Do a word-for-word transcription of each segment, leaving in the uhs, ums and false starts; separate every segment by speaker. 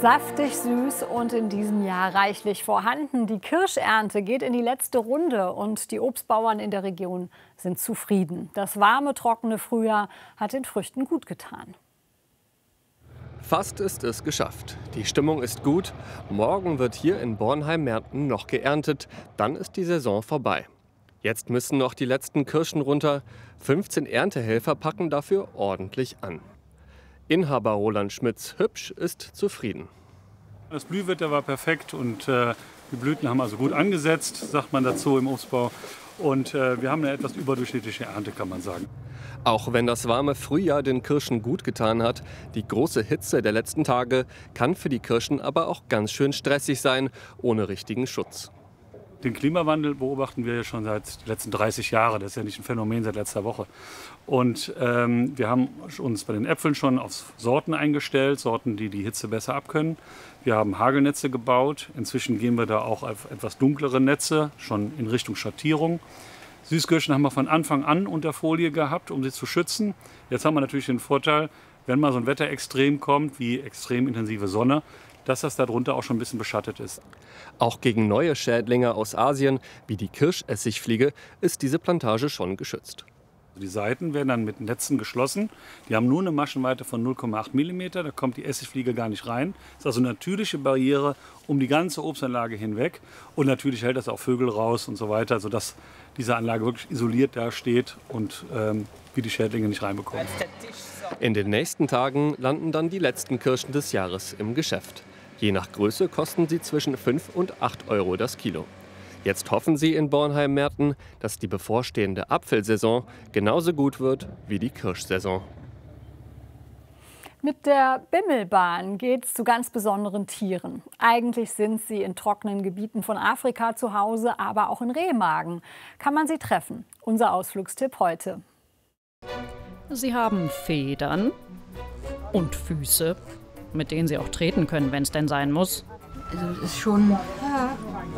Speaker 1: Saftig, süß und in diesem Jahr reichlich vorhanden. Die Kirschernte geht in die letzte Runde und die Obstbauern in der Region sind zufrieden. Das warme, trockene Frühjahr hat den Früchten gut getan.
Speaker 2: Fast ist es geschafft. Die Stimmung ist gut. Morgen wird hier in Bornheim-Merten noch geerntet. Dann ist die Saison vorbei. Jetzt müssen noch die letzten Kirschen runter. fünfzehn Erntehelfer packen dafür ordentlich an. Inhaber Roland Schmitz-Hübsch ist zufrieden.
Speaker 3: Das Blühwetter war perfekt und äh, die Blüten haben also gut angesetzt, sagt man dazu im Obstbau. Und äh, wir haben eine etwas überdurchschnittliche Ernte, kann man sagen.
Speaker 2: Auch wenn das warme Frühjahr den Kirschen gut getan hat, die große Hitze der letzten Tage kann für die Kirschen aber auch ganz schön stressig sein, ohne richtigen Schutz.
Speaker 3: Den Klimawandel beobachten wir ja schon seit den letzten dreißig Jahren. Das ist ja nicht ein Phänomen seit letzter Woche. Und ähm, wir haben uns bei den Äpfeln schon auf Sorten eingestellt, Sorten, die die Hitze besser abkönnen. Wir haben Hagelnetze gebaut. Inzwischen gehen wir da auch auf etwas dunklere Netze, schon in Richtung Schattierung. Süßkirschen haben wir von Anfang an unter Folie gehabt, um sie zu schützen. Jetzt haben wir natürlich den Vorteil, wenn mal so ein Wetterextrem kommt, wie extrem intensive Sonne, dass das darunter auch schon ein bisschen beschattet ist.
Speaker 2: Auch gegen neue Schädlinge aus Asien, wie die Kirschessigfliege, ist diese Plantage schon geschützt.
Speaker 3: Die Seiten werden dann mit Netzen geschlossen. Die haben nur eine Maschenweite von null Komma acht Millimeter. Da kommt die Essigfliege gar nicht rein. Das ist also eine natürliche Barriere um die ganze Obstanlage hinweg. Und natürlich hält das auch Vögel raus und so weiter, sodass diese Anlage wirklich isoliert dasteht und ähm, wir die Schädlinge nicht reinbekommen.
Speaker 2: In den nächsten Tagen landen dann die letzten Kirschen des Jahres im Geschäft. Je nach Größe kosten sie zwischen fünf und acht Euro das Kilo. Jetzt hoffen sie in Bornheim-Merten, dass die bevorstehende Apfelsaison genauso gut wird wie die Kirschsaison.
Speaker 1: Mit der Bimmelbahn geht es zu ganz besonderen Tieren. Eigentlich sind sie in trockenen Gebieten von Afrika zu Hause, aber auch in Remagen kann man sie treffen. Unser Ausflugstipp heute.
Speaker 4: Sie haben Federn und Füße, mit denen sie auch treten können, wenn es denn sein muss.
Speaker 5: Also das ist schon... Ja.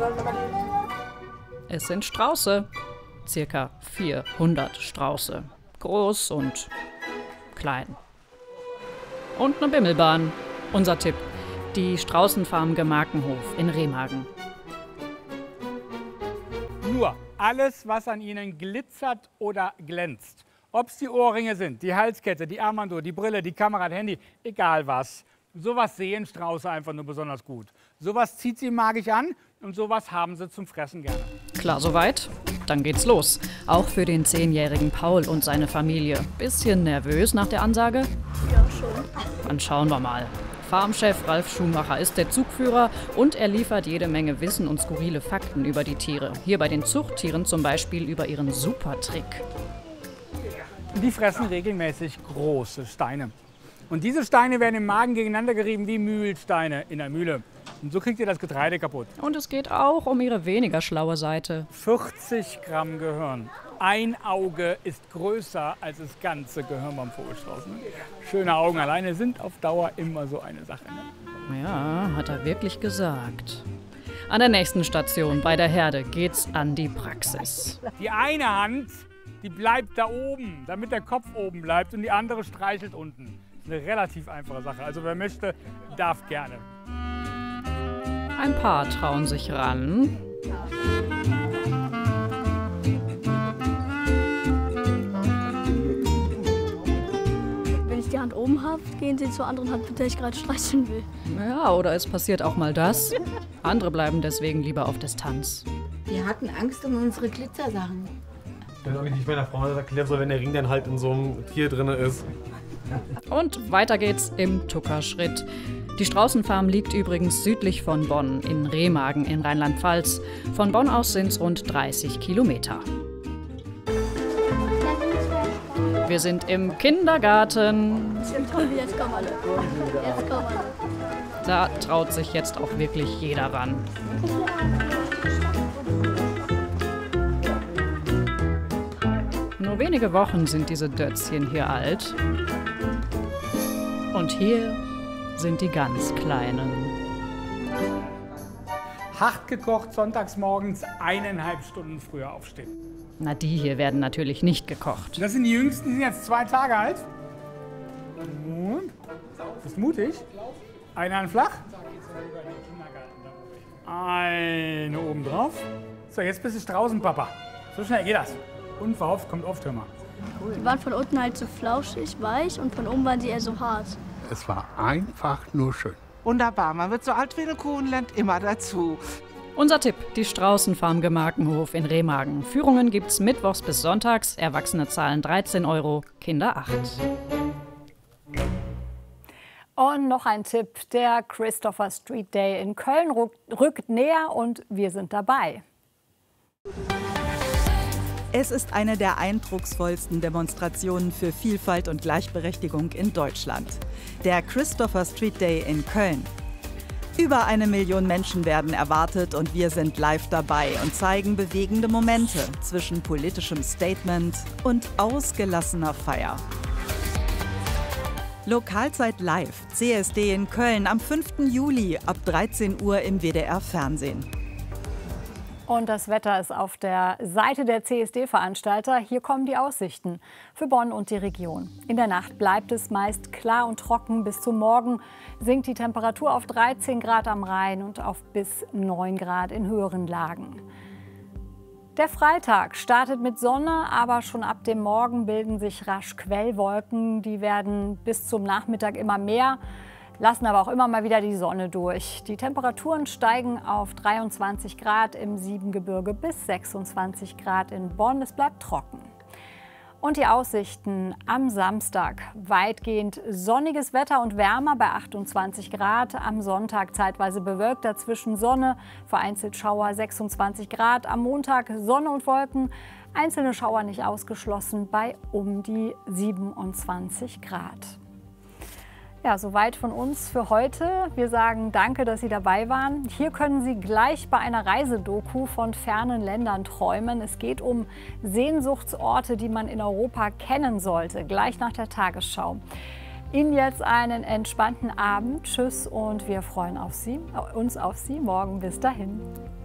Speaker 4: Es sind Strauße, circa vierhundert Strauße, groß und klein. Und eine Bimmelbahn. Unser Tipp, die Straußenfarm Gemarkenhof in Remagen.
Speaker 6: Nur alles, was an ihnen glitzert oder glänzt. Ob es die Ohrringe sind, die Halskette, die Armbanduhr, die Brille, die Kamera, das Handy, egal was. Sowas sehen Strauße einfach nur besonders gut. Sowas zieht sie magisch an und sowas haben sie zum Fressen gerne.
Speaker 4: Klar soweit? Dann geht's los. Auch für den zehnjährigen Paul und seine Familie. Bisschen nervös nach der Ansage?
Speaker 7: Ja, schon.
Speaker 4: Dann schauen wir mal. Farmchef Ralf Schumacher ist der Zugführer und er liefert jede Menge Wissen und skurrile Fakten über die Tiere. Hier bei den Zuchttieren zum Beispiel über ihren Supertrick.
Speaker 6: Die fressen regelmäßig große Steine. Und diese Steine werden im Magen gegeneinander gerieben wie Mühlsteine in der Mühle. Und so kriegt ihr das Getreide kaputt.
Speaker 4: Und es geht auch um ihre weniger schlaue Seite.
Speaker 6: vierzig Gramm Gehirn. Ein Auge ist größer als das ganze Gehirn beim Vogelstrauß. Schöne Augen alleine sind auf Dauer immer so eine Sache. Ne?
Speaker 4: Ja, hat er wirklich gesagt. An der nächsten Station bei der Herde geht's an die Praxis.
Speaker 6: Die eine Hand, die bleibt da oben, damit der Kopf oben bleibt und die andere streichelt unten. Das ist eine relativ einfache Sache. Also wer möchte, darf gerne.
Speaker 4: Ein paar trauen sich ran.
Speaker 7: Wenn ich die Hand oben habe, gehen sie zur anderen Hand, mit der ich gerade streicheln will.
Speaker 4: Ja, oder es passiert auch mal das. Andere bleiben deswegen lieber auf Distanz.
Speaker 5: Wir hatten Angst um unsere Glitzersachen.
Speaker 8: Dann habe ich nicht meiner Frau das erklärt, so wenn der Ring dann halt in so einem Tier drin ist.
Speaker 4: Und weiter geht's im Tuckerschritt. Die Straußenfarm liegt übrigens südlich von Bonn in Remagen in Rheinland-Pfalz. Von Bonn aus sind es rund dreißig Kilometer. Wir sind im Kindergarten.
Speaker 7: Jetzt kommen alle. Jetzt kommen alle.
Speaker 4: Da traut sich jetzt auch wirklich jeder ran. Nur wenige Wochen sind diese Dötzchen hier alt. Und hier sind die ganz Kleinen.
Speaker 6: Hart gekocht, sonntags morgens eineinhalb Stunden früher aufstehen.
Speaker 4: Na, die hier werden natürlich nicht gekocht.
Speaker 6: Das sind die Jüngsten, die sind jetzt zwei Tage alt. Und? Bist du mutig? Eine Hand flach. Eine oben drauf. So, jetzt bist du draußen, Papa. So schnell geht das. Unverhofft kommt oft, hör mal.
Speaker 7: Die waren von unten halt so flauschig, weich und von oben waren die eher so hart.
Speaker 9: Es war einfach nur schön.
Speaker 10: Wunderbar, man wird so alt wie eine Kuh und lernt immer dazu.
Speaker 4: Unser Tipp, die Straußenfarm Gemarkenhof in Remagen. Führungen gibt's mittwochs bis sonntags. Erwachsene zahlen dreizehn Euro, Kinder acht.
Speaker 1: Und noch ein Tipp, der Christopher Street Day in Köln rückt näher und wir sind dabei.
Speaker 11: Es ist eine der eindrucksvollsten Demonstrationen für Vielfalt und Gleichberechtigung in Deutschland. Der Christopher Street Day in Köln. Über eine Million Menschen werden erwartet und wir sind live dabei und zeigen bewegende Momente zwischen politischem Statement und ausgelassener Feier. Lokalzeit live, C S D in Köln am fünften Juli ab dreizehn Uhr im W D R-Fernsehen.
Speaker 1: Und das Wetter ist auf der Seite der C S D-Veranstalter. Hier kommen die Aussichten für Bonn und die Region. In der Nacht bleibt es meist klar und trocken. Bis zum Morgen sinkt die Temperatur auf dreizehn Grad am Rhein und auf bis neun Grad in höheren Lagen. Der Freitag startet mit Sonne, aber schon ab dem Morgen bilden sich rasch Quellwolken. Die werden bis zum Nachmittag immer mehr, lassen aber auch immer mal wieder die Sonne durch. Die Temperaturen steigen auf dreiundzwanzig Grad im Siebengebirge bis sechsundzwanzig Grad in Bonn. Es bleibt trocken. Und die Aussichten am Samstag. Weitgehend sonniges Wetter und wärmer bei achtundzwanzig Grad. Am Sonntag zeitweise bewölkt, dazwischen Sonne, vereinzelt Schauer sechsundzwanzig Grad. Am Montag Sonne und Wolken, einzelne Schauer nicht ausgeschlossen bei um die siebenundzwanzig Grad. Ja, soweit von uns für heute. Wir sagen danke, dass Sie dabei waren. Hier können Sie gleich bei einer Reisedoku von fernen Ländern träumen. Es geht um Sehnsuchtsorte, die man in Europa kennen sollte, gleich nach der Tagesschau. Ihnen jetzt einen entspannten Abend. Tschüss und wir freuen auf Sie, uns auf Sie morgen. Bis dahin.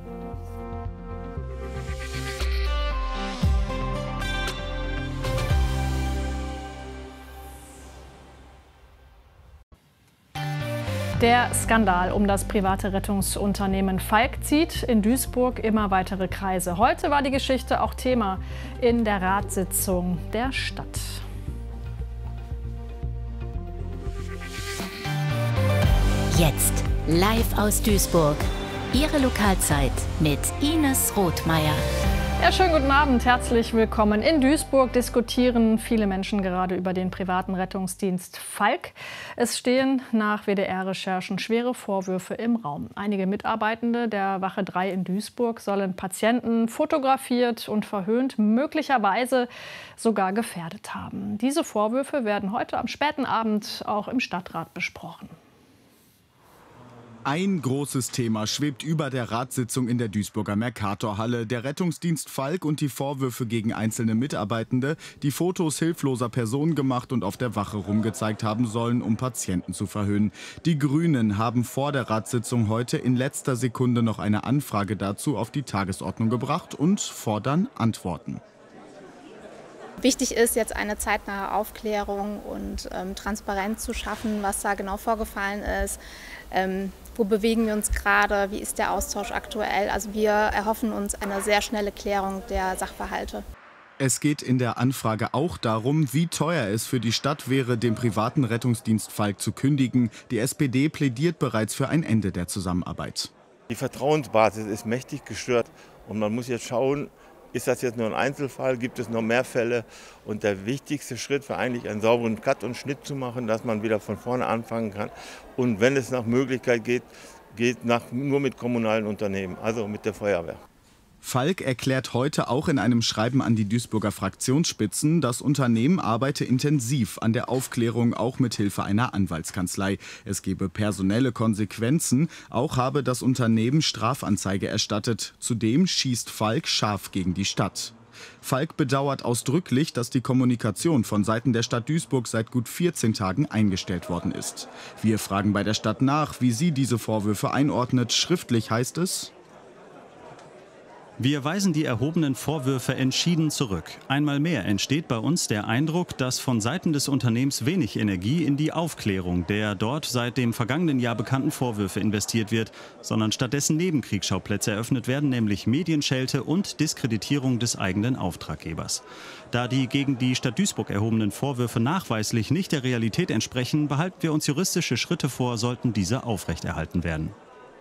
Speaker 12: Der Skandal um das private Rettungsunternehmen Falk zieht in Duisburg immer weitere Kreise. Heute war die Geschichte auch Thema in der Ratssitzung der Stadt.
Speaker 13: Jetzt live aus Duisburg. Ihre Lokalzeit mit Ines Rothmeier.
Speaker 12: Ja, schönen guten Abend, herzlich willkommen. In Duisburg diskutieren viele Menschen gerade über den privaten Rettungsdienst Falk. Es stehen nach W D R-Recherchen schwere Vorwürfe im Raum. Einige Mitarbeitende der Wache drei in Duisburg sollen Patienten fotografiert und verhöhnt, möglicherweise sogar gefährdet haben. Diese Vorwürfe werden heute am späten Abend auch im Stadtrat besprochen.
Speaker 14: Ein großes Thema schwebt über der Ratssitzung in der Duisburger Mercatorhalle. Der Rettungsdienst Falk und die Vorwürfe gegen einzelne Mitarbeitende, die Fotos hilfloser Personen gemacht und auf der Wache rumgezeigt haben sollen, um Patienten zu verhöhnen. Die Grünen haben vor der Ratssitzung heute in letzter Sekunde noch eine Anfrage dazu auf die Tagesordnung gebracht und fordern Antworten.
Speaker 15: Wichtig ist jetzt eine zeitnahe Aufklärung und ähm, Transparenz zu schaffen, was da genau vorgefallen ist. Ähm, wo bewegen wir uns gerade? Wie ist der Austausch aktuell? Also wir erhoffen uns eine sehr schnelle Klärung der Sachverhalte.
Speaker 14: Es geht in der Anfrage auch darum, wie teuer es für die Stadt wäre, den privaten Rettungsdienst Falk zu kündigen. Die S P D plädiert bereits für ein Ende der Zusammenarbeit.
Speaker 16: Die Vertrauensbasis ist mächtig gestört und man muss jetzt schauen, ist das jetzt nur ein Einzelfall, gibt es noch mehr Fälle? Und der wichtigste Schritt war eigentlich einen sauberen Cut und Schnitt zu machen, dass man wieder von vorne anfangen kann. Und wenn es nach Möglichkeit geht, geht nach, nur mit kommunalen Unternehmen, also mit der Feuerwehr.
Speaker 14: Falk erklärt heute auch in einem Schreiben an die Duisburger Fraktionsspitzen, das Unternehmen arbeite intensiv an der Aufklärung, auch mit Hilfe einer Anwaltskanzlei. Es gebe personelle Konsequenzen, auch habe das Unternehmen Strafanzeige erstattet. Zudem schießt Falk scharf gegen die Stadt. Falk bedauert ausdrücklich, dass die Kommunikation von Seiten der Stadt Duisburg seit gut vierzehn Tagen eingestellt worden ist. Wir fragen bei der Stadt nach, wie sie diese Vorwürfe einordnet. Schriftlich heißt es:
Speaker 17: Wir weisen die erhobenen Vorwürfe entschieden zurück. Einmal mehr entsteht bei uns der Eindruck, dass von Seiten des Unternehmens wenig Energie in die Aufklärung der dort seit dem vergangenen Jahr bekannten Vorwürfe investiert wird, sondern stattdessen Nebenkriegsschauplätze eröffnet werden, nämlich Medienschelte und Diskreditierung des eigenen Auftraggebers. Da die gegen die Stadt Duisburg erhobenen Vorwürfe nachweislich nicht der Realität entsprechen, behalten wir uns juristische Schritte vor, sollten diese aufrechterhalten werden.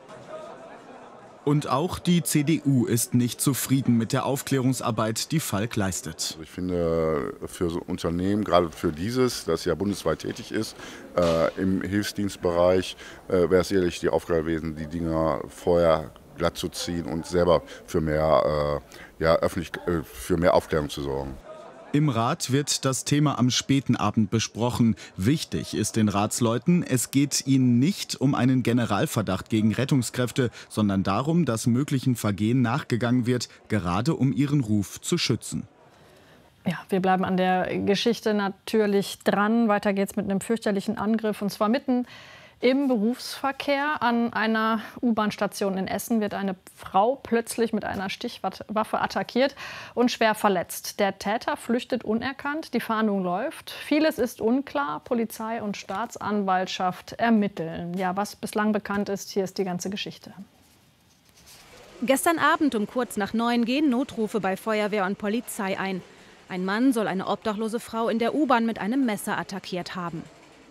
Speaker 14: Und auch die C D U ist nicht zufrieden mit der Aufklärungsarbeit, die Falk leistet.
Speaker 18: Ich finde, für so Unternehmen, gerade für dieses, das ja bundesweit tätig ist, äh, im Hilfsdienstbereich, äh, wäre es ehrlich die Aufgabe gewesen, die Dinger vorher glatt zu ziehen und selber für mehr, äh, ja, öffentlich, äh, für mehr Aufklärung zu sorgen.
Speaker 14: Im Rat wird das Thema am späten Abend besprochen. Wichtig ist den Ratsleuten, es geht ihnen nicht um einen Generalverdacht gegen Rettungskräfte, sondern darum, dass möglichen Vergehen nachgegangen wird, gerade um ihren Ruf zu schützen.
Speaker 12: Ja, wir bleiben an der Geschichte natürlich dran. Weiter geht's mit einem fürchterlichen Angriff, und zwar mitten im Berufsverkehr. An einer U-Bahn-Station in Essen wird eine Frau plötzlich mit einer Stichwaffe attackiert und schwer verletzt. Der Täter flüchtet unerkannt, die Fahndung läuft. Vieles ist unklar, Polizei und Staatsanwaltschaft ermitteln. Ja, was bislang bekannt ist, hier ist die ganze Geschichte.
Speaker 19: Gestern Abend um kurz nach neun gehen Notrufe bei Feuerwehr und Polizei ein. Ein Mann soll eine obdachlose Frau in der U-Bahn mit einem Messer attackiert haben.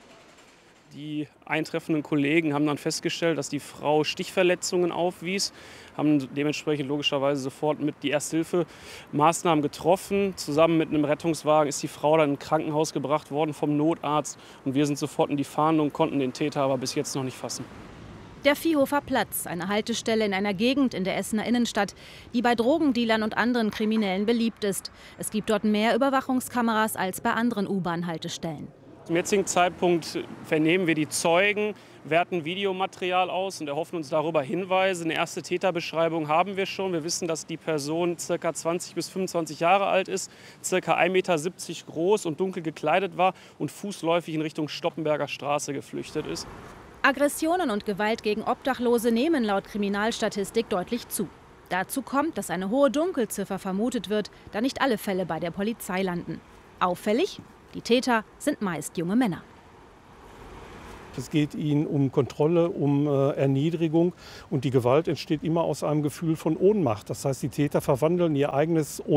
Speaker 20: Die eintreffenden Kollegen haben dann festgestellt, dass die Frau Stichverletzungen aufwies, haben dementsprechend logischerweise sofort mit die Ersthilfemaßnahmen getroffen. Zusammen mit einem Rettungswagen ist die Frau dann ins Krankenhaus gebracht worden vom Notarzt, und wir sind sofort in die Fahndung, konnten den Täter aber bis jetzt noch nicht fassen.
Speaker 19: Der Viehhofer Platz, eine Haltestelle in einer Gegend in der Essener Innenstadt, die bei Drogendealern und anderen Kriminellen beliebt ist. Es gibt dort mehr Überwachungskameras als bei anderen U-Bahn-Haltestellen.
Speaker 20: Zum jetzigen Zeitpunkt vernehmen wir die Zeugen, werten Videomaterial aus und erhoffen uns darüber Hinweise. Eine erste Täterbeschreibung haben wir schon. Wir wissen, dass die Person ca. zwanzig bis fünfundzwanzig Jahre alt ist, ca. ein Meter siebzig groß und dunkel gekleidet war und fußläufig in Richtung Stoppenberger Straße geflüchtet ist.
Speaker 19: Aggressionen und Gewalt gegen Obdachlose nehmen laut Kriminalstatistik deutlich zu. Dazu kommt, dass eine hohe Dunkelziffer vermutet wird, da nicht alle Fälle bei der Polizei landen. Auffällig: die Täter sind meist junge Männer.
Speaker 21: Es geht ihnen um Kontrolle, um äh, Erniedrigung, und die Gewalt entsteht immer aus einem Gefühl von Ohnmacht. Das heißt, die Täter verwandeln ihr eigenes